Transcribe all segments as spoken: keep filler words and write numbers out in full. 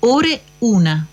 ore una.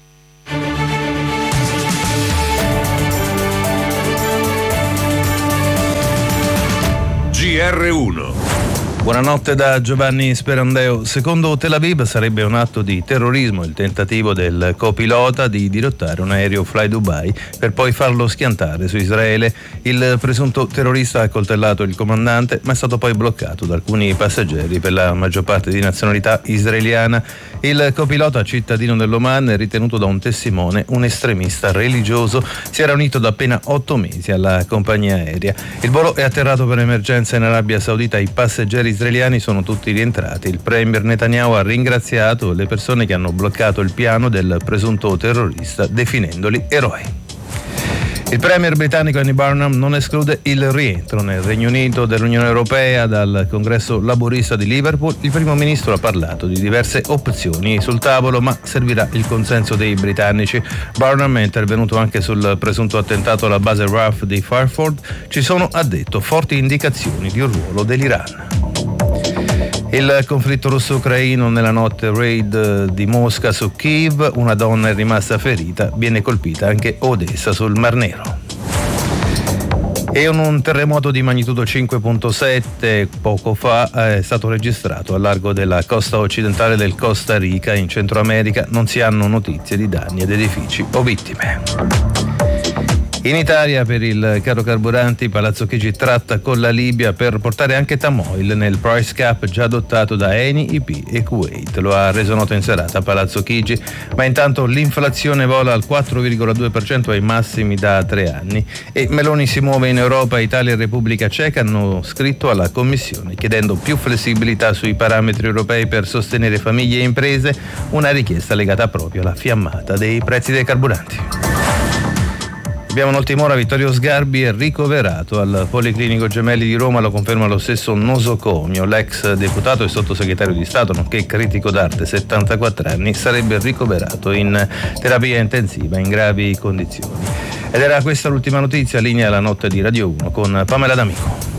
G R uno. Buonanotte da Giovanni Sperandeo. Secondo Tel Aviv sarebbe un atto di terrorismo il tentativo del copilota di dirottare un aereo Fly Dubai per poi farlo schiantare su Israele. Il presunto terrorista ha accoltellato il comandante, ma è stato poi bloccato da alcuni passeggeri, per la maggior parte di nazionalità israeliana. Il copilota, cittadino dell'Oman, è ritenuto da un testimone un estremista religioso. Si era unito da appena otto mesi alla compagnia aerea. Il volo è atterrato per emergenza in Arabia Saudita. I passeggeri israeliani sono tutti rientrati. Il premier Netanyahu ha ringraziato le persone che hanno bloccato il piano del presunto terrorista, definendoli eroi. Il premier britannico Andy Burnham non esclude il rientro nel Regno Unito dall'Unione Europea dal congresso laburista di Liverpool. Il primo ministro ha parlato di diverse opzioni sul tavolo, ma servirà il consenso dei britannici. Burnham è intervenuto anche sul presunto attentato alla base R A F di Fairford. Ci sono, ha detto, forti indicazioni di un ruolo dell'Iran. Il conflitto russo-ucraino, nella notte raid di Mosca su Kiev, una donna è rimasta ferita, viene colpita anche Odessa sul Mar Nero. E un terremoto di magnitudo cinque virgola sette poco fa è stato registrato al largo della costa occidentale del Costa Rica in Centro America. Non si hanno notizie di danni ad edifici o vittime. In Italia, per il caro carburanti, Palazzo Chigi tratta con la Libia per portare anche Tamoil nel price cap già adottato da Eni, I P e Kuwait. Lo ha reso noto in serata Palazzo Chigi, ma intanto l'inflazione vola al quattro virgola due per cento, ai massimi da tre anni. E Meloni si muove in Europa. Italia e Repubblica Ceca hanno scritto alla Commissione chiedendo più flessibilità sui parametri europei per sostenere famiglie e imprese, una richiesta legata proprio alla fiammata dei prezzi dei carburanti. Abbiamo un'ultima ora. Vittorio Sgarbi è ricoverato al Policlinico Gemelli di Roma, lo conferma lo stesso nosocomio. L'ex deputato e sottosegretario di Stato, nonché critico d'arte, settantaquattro anni, sarebbe ricoverato in terapia intensiva in gravi condizioni. Ed era questa l'ultima notizia. Linea alla notte di Radio uno con Pamela D'Amico.